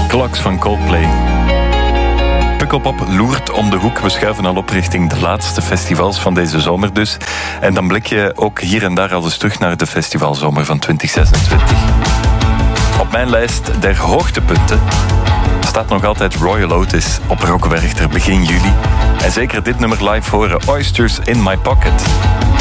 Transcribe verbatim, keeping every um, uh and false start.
Clocks van Coldplay. Pukkelpop loert om de hoek. We schuiven al op richting de laatste festivals van deze zomer dus. En dan blik je ook hier en daar al eens terug naar de festivalzomer van twintig zesentwintig. Op mijn lijst der hoogtepunten staat nog altijd Royal Otis op Rock Werchter begin juli. En zeker dit nummer live horen, Oysters in My Pocket.